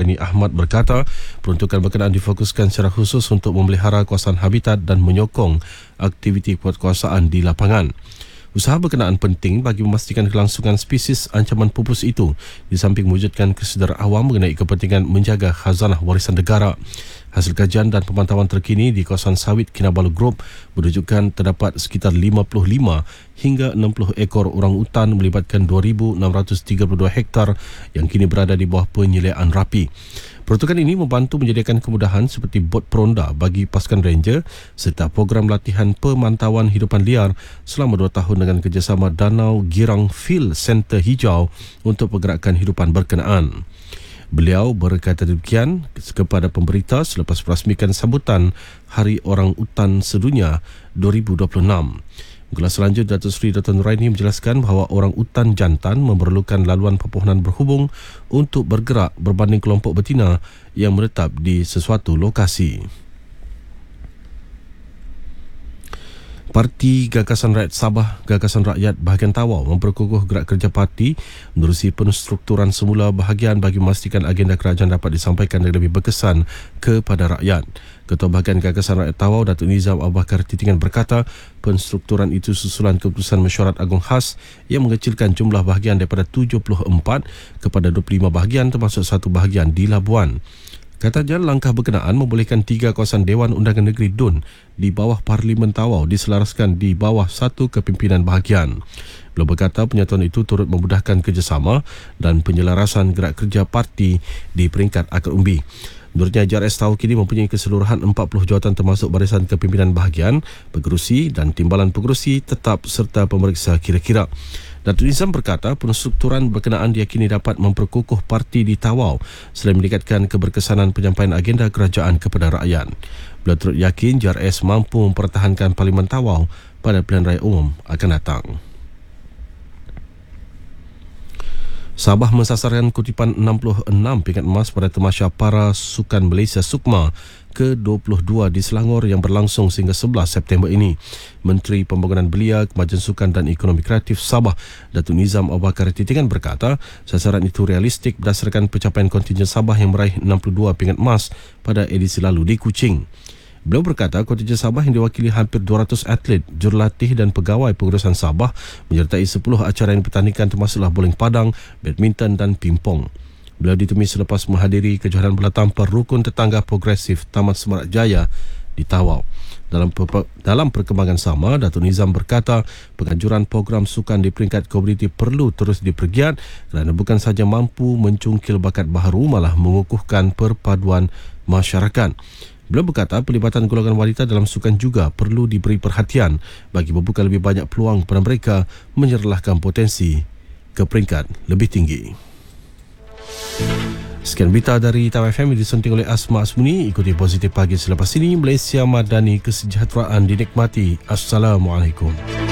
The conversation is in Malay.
Nuraini Ahmad berkata, peruntukan berkenaan difokuskan secara khusus untuk memelihara kawasan habitat dan menyokong aktiviti kuatkuasaan di lapangan. Usaha berkenaan penting bagi memastikan kelangsungan spesies ancaman pupus itu di samping mewujudkan kesedaran awam mengenai kepentingan menjaga khazanah warisan negara. Hasil kajian dan pemantauan terkini di kawasan sawit Kinabalu Group menunjukkan terdapat sekitar 55 hingga 60 ekor orang utan melibatkan 2,632 hektar yang kini berada di bawah penyeliaan rapi. Peruntukan ini membantu menyediakan kemudahan seperti bot peronda bagi pasukan ranger serta program latihan pemantauan hidupan liar selama 2 tahun dengan kerjasama Danau Girang Field Center Hijau untuk pergerakan hidupan berkenaan. Beliau berkata demikian kepada pemberita selepas merasmikan sambutan Hari Orang Utan Sedunia 2026. Kelas selanjutnya, Datuk Seri Dr. Nuraini menjelaskan bahawa orang utan jantan memerlukan laluan pepohonan berhubung untuk bergerak berbanding kelompok betina yang menetap di sesuatu lokasi. Parti Gagasan Rakyat Sabah, Gagasan Rakyat Bahagian Tawau memperkukuh gerak kerja parti menerusi penstrukturan semula bahagian bagi memastikan agenda kerajaan dapat disampaikan dengan lebih berkesan kepada rakyat. Ketua Bahagian Gagasan Rakyat Tawau, Datuk Nizam Abu Bakar Titingan berkata, penstrukturan itu susulan keputusan Mesyuarat Agung Khas yang mengecilkan jumlah bahagian daripada 74 kepada 25 bahagian termasuk satu bahagian di Labuan. Katanya langkah berkenaan membolehkan 3 kawasan Dewan Undangan Negeri DUN di bawah Parlimen Tawau diselaraskan di bawah satu kepimpinan bahagian. Beliau berkata penyatuan itu turut memudahkan kerjasama dan penyelarasan gerak kerja parti di peringkat akar umbi. Menurutnya, JRS Tawau kini mempunyai keseluruhan 40 jawatan termasuk barisan kepimpinan bahagian, pengerusi dan timbalan pengerusi tetap serta pemeriksa kira-kira. Datuk Nizam berkata penstrukturan berkenaan diyakini dapat memperkukuh parti di Tawau selain meningkatkan keberkesanan penyampaian agenda kerajaan kepada rakyat. Beliau turut yakin JRS mampu mempertahankan Parlimen Tawau pada pilihan raya umum akan datang. Sabah mensasarkan kutipan 66 pingat emas pada Tamasya Para Sukan Malaysia Sukma ke-22 di Selangor yang berlangsung sehingga 11 September ini. Menteri Pembangunan Belia, Kemajuan Sukan dan Ekonomi Kreatif Sabah, Datuk Nizam Abu Bakar Titingan berkata, sasaran itu realistik berdasarkan pencapaian kontingen Sabah yang meraih 62 pingat emas pada edisi lalu di Kuching. Beliau berkata kontingen Sabah yang diwakili hampir 200 atlet, jurulatih dan pegawai pengurusan Sabah menyertai 10 acara yang dipertandingkan termasuklah bowling padang, badminton dan pingpong. Beliau ditemui selepas menghadiri kejohanan bola tampar rukun tetangga progresif Taman Semarak Jaya di Tawau. Dalam perkembangan sama, Datuk Nizam berkata penganjuran program sukan di peringkat komuniti perlu terus dipergiat kerana bukan sahaja mampu mencungkil bakat baharu malah mengukuhkan perpaduan masyarakat. Beliau berkata pelibatan golongan wanita dalam sukan juga perlu diberi perhatian bagi membuka lebih banyak peluang kepada mereka menyerlahkan potensi ke peringkat lebih tinggi. Sekian berita dari Tawau FM disunting oleh Asma Asmuni. Ikuti Positif Pagi selepas ini. Malaysia Madani, kesejahteraan dinikmati. Assalamualaikum.